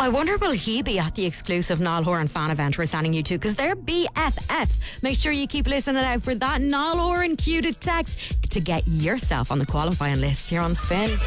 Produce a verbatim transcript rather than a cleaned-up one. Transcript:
I wonder will he be at the exclusive Niall Horan fan event we're sending you to, because they're B F Fs. Make sure you keep listening out for that Niall Horan cue to text to get yourself on the qualifying list here on Spin.